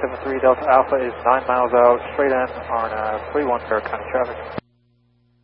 73 Delta Alpha is 9 miles out, straight in on 31 Merritt County traffic.